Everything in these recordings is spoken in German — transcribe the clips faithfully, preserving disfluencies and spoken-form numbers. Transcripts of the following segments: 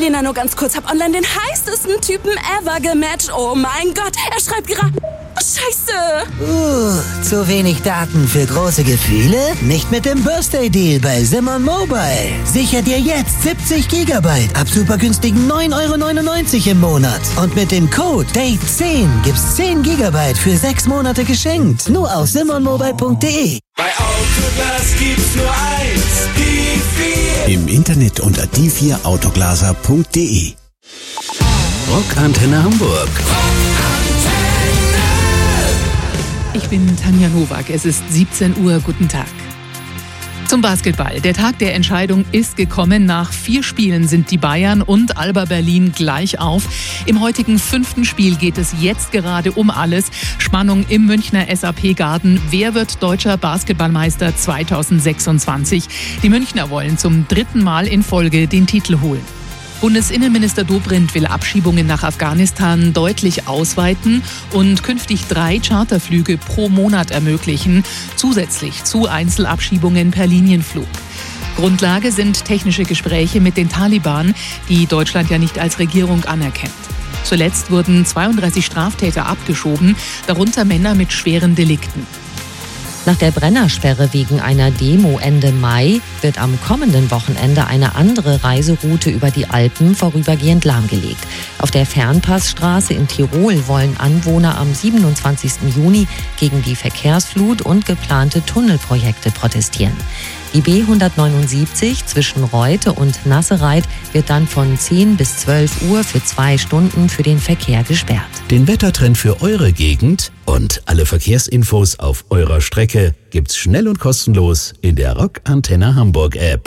Lena, nur ganz kurz. Hab online den heißesten Typen ever gematcht. Oh mein Gott, er schreibt gerade... Scheiße! Uh, zu wenig Daten für große Gefühle? Nicht mit dem Birthday Deal bei Simon Mobile. Sicher dir jetzt siebzig Gigabyte ab super günstigen neun Euro neunundneunzig im Monat. Und mit dem Code Date zehn gibt's zehn Gigabyte für sechs Monate geschenkt. Nur auf simon mobile punkt de. Bei Autoglas gibt's nur eins, die vier. Im Internet unter die vier autoglaser punkt de. Rockantenne Hamburg. Ich bin Tanja Nowak, es ist siebzehn Uhr, guten Tag. Zum Basketball. Der Tag der Entscheidung ist gekommen. Nach vier Spielen sind die Bayern und Alba Berlin gleich auf. Im heutigen fünften Spiel geht es jetzt gerade um alles. Spannung im Münchner S A P-Garten. Wer wird deutscher Basketballmeister zweitausendsechsundzwanzig? Die Münchner wollen zum dritten Mal in Folge den Titel holen. Bundesinnenminister Dobrindt will Abschiebungen nach Afghanistan deutlich ausweiten und künftig drei Charterflüge pro Monat ermöglichen, zusätzlich zu Einzelabschiebungen per Linienflug. Grundlage sind technische Gespräche mit den Taliban, die Deutschland ja nicht als Regierung anerkennt. Zuletzt wurden zweiunddreißig Straftäter abgeschoben, darunter Männer mit schweren Delikten. Nach der Brennersperre wegen einer Demo Ende Mai wird am kommenden Wochenende eine andere Reiseroute über die Alpen vorübergehend lahmgelegt. Auf der Fernpassstraße in Tirol wollen Anwohner am siebenundzwanzigsten Juni gegen die Verkehrsflut und geplante Tunnelprojekte protestieren. Die B hundertneunundsiebzig zwischen Reute und Nassereit wird dann von zehn bis zwölf Uhr für zwei Stunden für den Verkehr gesperrt. Den Wettertrend für eure Gegend und alle Verkehrsinfos auf eurer Strecke gibt's schnell und kostenlos in der Rockantenne Hamburg App.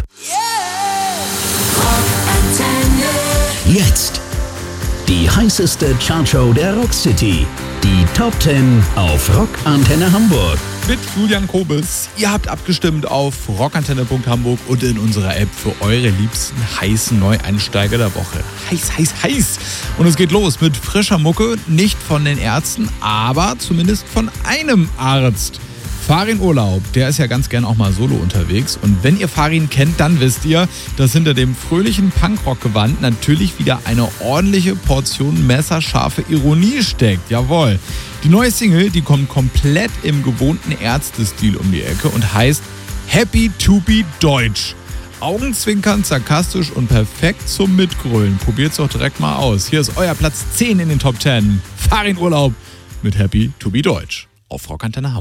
Yeah! Jetzt die heißeste Chartshow der Rockcity. Die Top zehn auf Rockantenne Hamburg. Mit Julian Kobes. Ihr habt abgestimmt auf rockantenne punkt hamburg und in unserer App für eure liebsten heißen Neueinsteiger der Woche. Heiß, heiß, heiß. Und es geht los mit frischer Mucke, nicht von den Ärzten, aber zumindest von einem Arzt. Farin Urlaub, der ist ja ganz gern auch mal solo unterwegs. Und wenn ihr Farin kennt, dann wisst ihr, dass hinter dem fröhlichen Punkrock-Gewand natürlich wieder eine ordentliche Portion messerscharfe Ironie steckt. Jawohl. Die neue Single, die kommt komplett im gewohnten Ärzte-Stil um die Ecke und heißt Happy to be Deutsch. Augenzwinkern, sarkastisch und perfekt zum Mitgrölen. Probiert's doch direkt mal aus. Hier ist euer Platz zehn in den Top zehn. Farin Urlaub mit Happy to be Deutsch auf Rockantenne Hamburg.